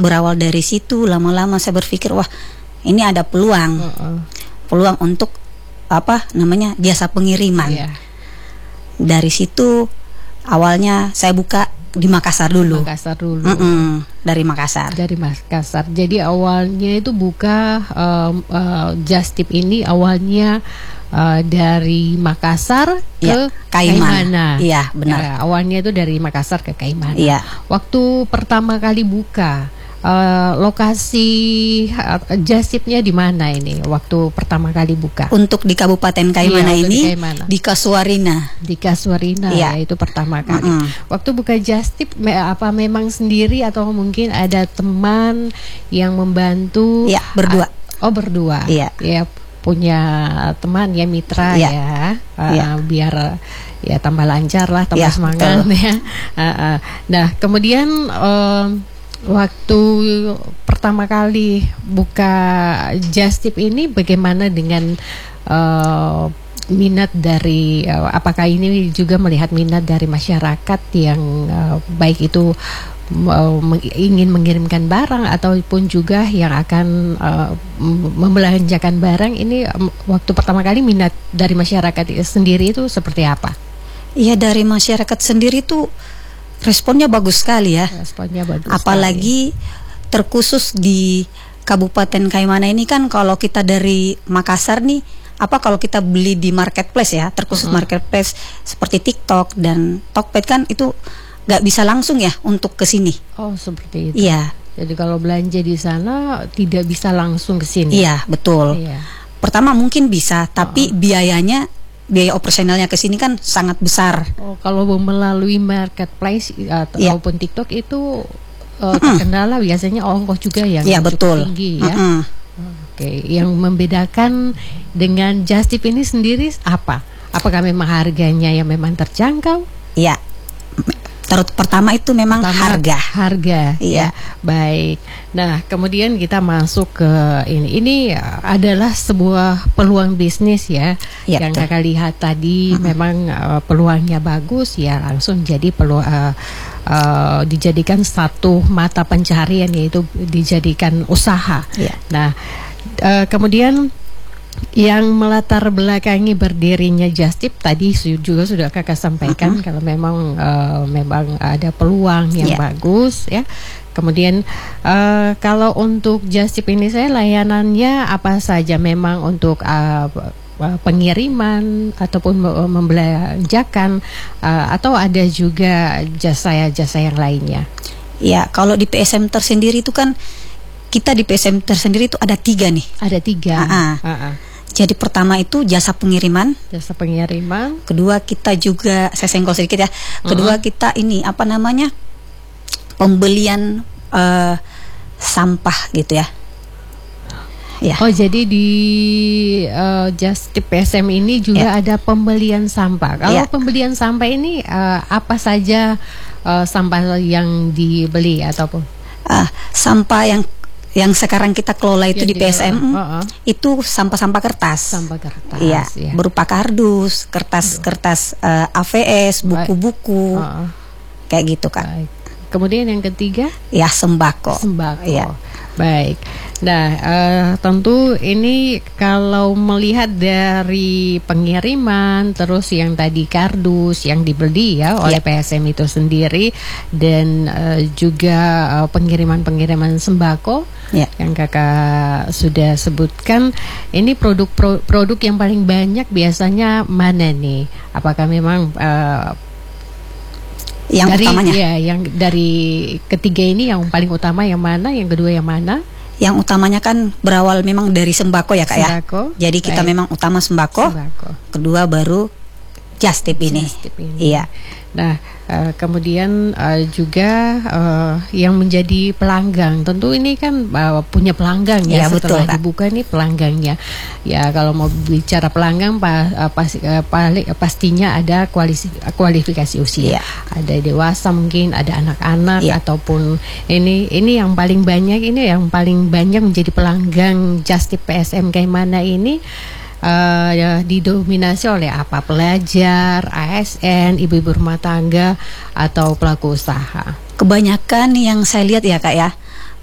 berawal dari situ, lama-lama saya berpikir, wah ini ada peluang, peluang untuk jasa pengiriman. Dari situ awalnya saya buka di Makassar dulu. Dari Makassar. Jadi awalnya itu buka Just Tip ini awalnya dari Makassar ke Kaimana. Iya, benar. Awalnya itu dari Makassar ke Kaimana. Iya. Waktu pertama kali buka lokasi Just Tip-nya di mana ini? Waktu pertama kali buka? Untuk di Kabupaten Kaimana ini di Kasuarina. Di Kasuarina ya, itu pertama kali. Waktu buka Just Tip apa memang sendiri atau mungkin ada teman yang membantu? Iya, berdua. Berdua. Iya. Ya, punya teman ya, mitra ya. Biar ya tambah lancar lah, tambah semangat ya. Nah, kemudian waktu pertama kali buka Just Tip ini bagaimana dengan minat dari apakah ini juga melihat minat dari masyarakat yang baik itu ingin mengirimkan barang ataupun juga yang akan membelanjakan barang ini, waktu pertama kali minat dari masyarakat sendiri itu seperti apa? Iya, dari masyarakat sendiri tuh responnya bagus sekali ya. Responnya bagus. Apalagi terkhusus di Kabupaten Kaimana ini kan, kalau kita dari Makassar nih, kalau kita beli di marketplace ya, terkhusus marketplace seperti TikTok dan Tokped kan itu nggak bisa langsung ya untuk ke sini. Oh, seperti itu. Iya. Jadi kalau belanja di sana tidak bisa langsung ke sini. Iya, betul. Iya. Pertama mungkin bisa, tapi biaya operasionalnya ke sini kan sangat besar. Oh, kalau melalui marketplace ataupun TikTok itu terkendala biasanya ongkos juga yang cukup tinggi ya. Oke, yang membedakan dengan Just Tip ini sendiri apa? Apakah memang harganya yang memang terjangkau? Iya. Pertama itu memang harga. Iya. Baik. Nah, kemudian kita masuk ke ini. Ini adalah sebuah peluang bisnis ya. Yang Kakak lihat tadi memang peluangnya bagus ya, langsung jadi dijadikan satu mata pencaharian, yaitu dijadikan usaha. Nah, kemudian yang melatar belakangi berdirinya Just Tip tadi juga sudah Kakak sampaikan kalau memang ada peluang yang bagus ya. Kemudian kalau untuk Just Tip ini saya layanannya apa saja? Memang untuk pengiriman ataupun membelanjakan atau ada juga jasa yang lainnya? Ya, kalau di PSM tersendiri itu kan kita di PSM tersendiri itu ada 3 nih. Ada 3. Jadi pertama itu jasa pengiriman. Jasa pengiriman. Kedua kita juga, saya senggol sedikit ya. Kedua kita ini pembelian sampah gitu ya. Ya. Oh, jadi di Just Tip PSM ini juga ada pembelian sampah. Kalau pembelian sampah ini apa saja sampah yang dibeli ataupun? Sampah yang sekarang kita kelola itu di PSM itu sampah-sampah kertas. Sampah kertas. Iya, berupa kardus, kertas AVS, buku-buku, kayak gitu Kak. Baik. Kemudian yang ketiga? Ya, sembako. Iya. Baik. Nah, tentu ini kalau melihat dari pengiriman, terus yang tadi kardus yang dibeli ya oleh PSM itu sendiri, dan juga pengiriman sembako yang Kakak sudah sebutkan, ini produk yang paling banyak biasanya mana nih? Apakah memang yang utamanya? Ya, yang dari ketiga ini yang paling utama yang mana? Yang kedua yang mana? Yang utamanya kan berawal memang dari sembako ya Kak sembako, ya. Jadi kita memang utama sembako. Kedua baru Just Tip ini. Iya. Nah, kemudian juga yang menjadi pelanggan, tentu ini kan punya pelanggan ya, setelah dibuka ini pelanggannya. Ya, kalau mau bicara pelanggan pastinya ada kualifikasi usia. Ada dewasa mungkin, ada anak-anak ataupun ini yang paling banyak menjadi pelanggan Just Tip PSM Kaimana ini. Didominasi oleh apa? Pelajar, ASN, ibu-ibu rumah tangga, atau pelaku usaha? Kebanyakan yang saya lihat ya Kak ya,